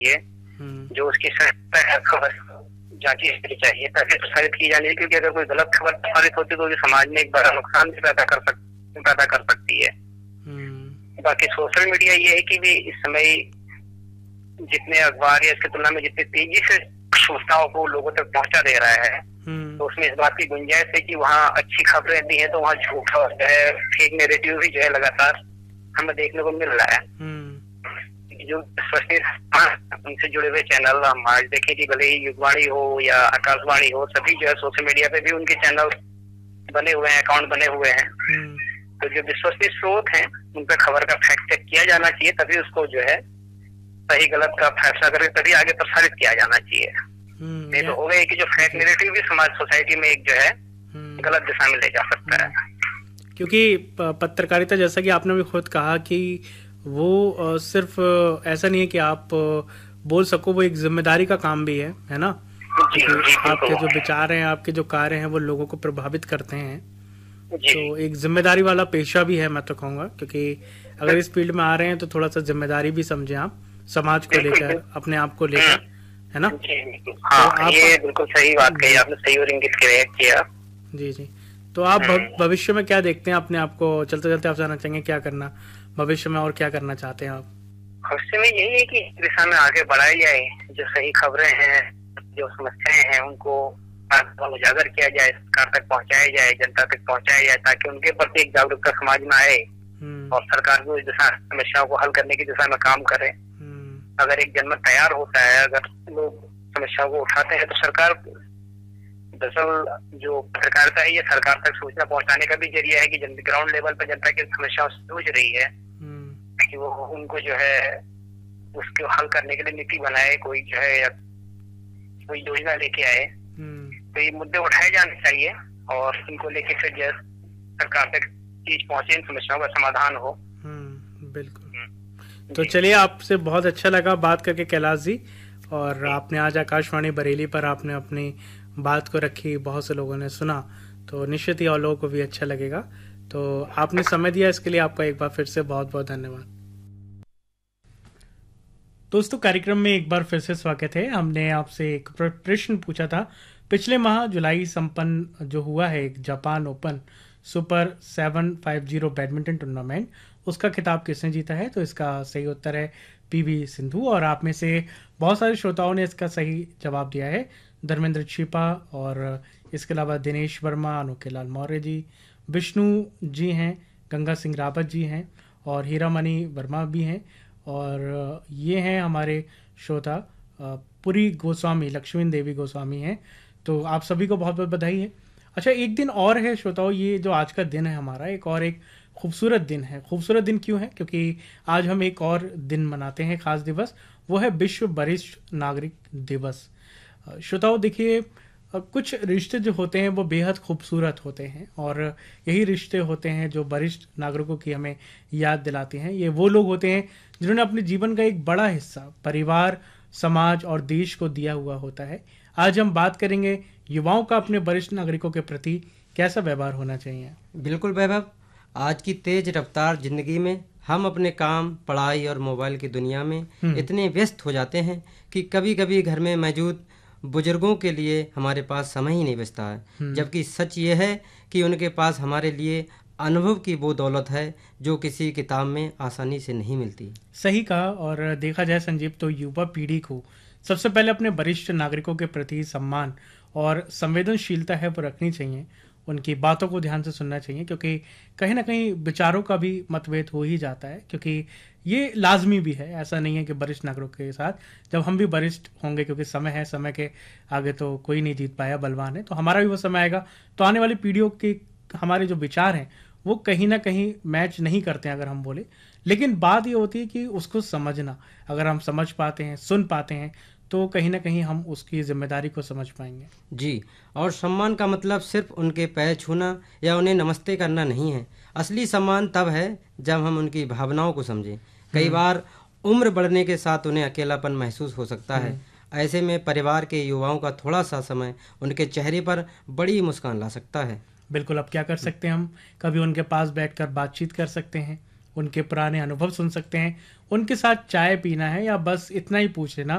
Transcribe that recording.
चाहिए, जो उसकी खबर जांची जानी चाहिए, तभी प्रसारित की जानी है, क्योंकि अगर कोई गलत खबर प्रसारित होती तो समाज में एक बड़ा नुकसान भी पैदा कर सकती है। बाकी सोशल मीडिया ये है कि भी इस समय जितने अखबार या इसकी तुलना में जितनी तेजी से सूचनाओं को लोगों तक पहुंचा दे रहा है, तो उसमें इस बात की गुंजाइश है कि वहाँ अच्छी खबरें भी है तो वहाँ झूठा जो है, फेक नैरेटिव भी जो है लगातार हमें देखने को मिल रहा है। जो उनसे जुड़े हुए चैनल हम आज देखें कि भले ही युगवाणी हो या आकाशवाणी हो, सभी जो है सोशल मीडिया पे भी उनके चैनल बने हुए हैं, अकाउंट बने हुए हैं। तो जो विश्वसनीय स्रोत हैं उन पर खबर का फैक्ट चेक किया जाना चाहिए, तभी उसको जो है सही गलत का फैसला करके तभी आगे प्रसारित किया जाना चाहिए। नहीं तो हो गया कि जो फेक नैरेटिव भी समाज सोसाइटी में एक जो है गलत दिशा में ले जा सकता है। क्योंकि पत्रकारिता, जैसा कि आपने भी खुद कहा कि वो सिर्फ ऐसा नहीं है कि आप बोल सको, वो एक जिम्मेदारी का काम भी है ना? आपके जो विचार हैं, आपके जो कार्य हैं, वो लोगों को प्रभावित करते हैं, तो एक जिम्मेदारी वाला पेशा भी है, मैं तो कहूँगा। क्योंकि अगर इस फील्ड में आ रहे हैं तो थोड़ा सा जिम्मेदारी भी समझे आप, समाज को लेकर, अपने आप को लेकर, है ना? हाँ, तो ये बिल्कुल सही बात कही आपने, सही और इंगित किया। जी। तो आप भविष्य में क्या देखते हैं अपने आप को? चलते चलते आप जानना चाहेंगे क्या करना भविष्य में, और क्या करना चाहते हैं आप? भविष्य में यही है कि इस दिशा में आगे बढ़ाई जाए, जो सही खबरें हैं, जो समस्याएं हैं, उनको उजागर किया जाए, सरकार तक पहुंचाया जाए, जनता तक पहुंचाया जाए, ताकि उनके प्रति एक जागरूकता समाज में आए और सरकार को इस दिशा समस्याओं को हल करने की दिशा में काम करे। अगर एक जनमत तैयार होता है, अगर लोग समस्याओं को उठाते हैं, तो सरकार, दरअसल जो पत्रकारिता है ये सरकार तक सूचना पहुंचाने का भी जरिया है कि ग्राउंड लेवल पर जनता की समस्याओं से जूझ रही है, कि वो उनको जो है उसको हल करने के लिए नीति बनाए, कोई जो है या कोई योजना लेके आए। तो ये मुद्दे उठाए जाने चाहिए और इनको लेके फिर जो सरकार तक चीज पहुंचे, इन समस्याओं का समाधान हो। बिल्कुल। तो चलिए, आपसे बहुत अच्छा लगा बात करके कैलाश जी, और आपने आज आकाशवाणी बरेली पर आपने अपनी बात को रखी, बहुत से लोगों ने सुना, तो निश्चित ही और लोगों को भी अच्छा लगेगा। तो आपने समय दिया, इसके लिए आपका एक बार फिर से बहुत बहुत धन्यवाद। दोस्तों, कार्यक्रम में एक बार फिर से स्वागत है। हमने आपसे एक प्रश्न पूछा था, पिछले माह जुलाई संपन्न जो हुआ है एक Japan open super 750 badminton tournament, उसका खिताब किसने जीता है? तो इसका सही उत्तर है पीवी सिंधु, और आप में से बहुत सारे श्रोताओं ने इसका सही जवाब दिया है, धर्मेंद्र छिपा, और इसके अलावा दिनेश वर्मा, अनोखेलाल मौर्य जी, विष्णु जी हैं, गंगा सिंह रावत जी हैं, और हीरामणि वर्मा भी हैं, और ये हैं हमारे श्रोता पुरी गोस्वामी, लक्ष्मी देवी गोस्वामी हैं। तो आप सभी को बहुत बहुत बधाई है। अच्छा, एक दिन और है श्रोताओं, ये जो आज का दिन है हमारा, एक खूबसूरत दिन है। खूबसूरत दिन क्यों है? क्योंकि आज हम एक और दिन मनाते हैं, खास दिवस, वो है विश्व वरिष्ठ नागरिक दिवस। श्रोताओं, देखिए, कुछ रिश्ते जो होते हैं वो बेहद खूबसूरत होते हैं, और यही रिश्ते होते हैं जो वरिष्ठ नागरिकों की हमें याद दिलाते हैं। ये वो लोग होते हैं जिन्होंने अपने जीवन का एक बड़ा हिस्सा परिवार, समाज और देश को दिया हुआ होता है। आज हम बात करेंगे युवाओं का अपने वरिष्ठ नागरिकों के प्रति कैसा व्यवहार होना चाहिए। बिल्कुल वैभव, आज की तेज रफ्तार जिंदगी में हम अपने काम, पढ़ाई और मोबाइल की दुनिया में इतने व्यस्त हो जाते हैं कि कभी कभी घर में मौजूद बुजुर्गों के लिए हमारे पास समय ही नहीं बचता है। जबकि सच ये है कि उनके पास हमारे लिए अनुभव की वो दौलत है जो किसी किताब में आसानी से नहीं मिलती। सही कहा। और देखा जाए संजीव, तो युवा पीढ़ी को सबसे पहले अपने वरिष्ठ नागरिकों के प्रति सम्मान और संवेदनशीलता है वो रखनी चाहिए। उनकी बातों को ध्यान से सुनना चाहिए, क्योंकि कहीं ना कहीं विचारों का भी मतभेद हो ही जाता है, क्योंकि ये लाजमी भी है। ऐसा नहीं है कि वरिष्ठ नागरिकों के साथ जब हम भी वरिष्ठ होंगे, क्योंकि समय है, समय के आगे तो कोई नहीं जीत पाया, बलवान है, तो हमारा भी वो समय आएगा, तो आने वाली पीढ़ियों के हमारे जो विचार हैं वो कहीं ना कहीं मैच नहीं करते हैं, अगर हम बोले। लेकिन बात ये होती है कि उसको समझना, अगर हम समझ पाते हैं, सुन पाते हैं, तो कहीं ना कहीं हम उसकी जिम्मेदारी को समझ पाएंगे। जी, और सम्मान का मतलब सिर्फ उनके पैर छूना या उन्हें नमस्ते करना नहीं है। असली सम्मान तब है जब हम उनकी भावनाओं को समझें। कई बार उम्र बढ़ने के साथ उन्हें अकेलापन महसूस हो सकता है। ऐसे में परिवार के युवाओं का थोड़ा सा समय उनके चेहरे पर बड़ी मुस्कान ला सकता है। बिल्कुल। अब क्या कर सकते हैं हम? कभी उनके पास बैठकर बातचीत कर सकते हैं, उनके पुराने अनुभव सुन सकते हैं, उनके साथ चाय पीना है या बस इतना ही पूछ लेना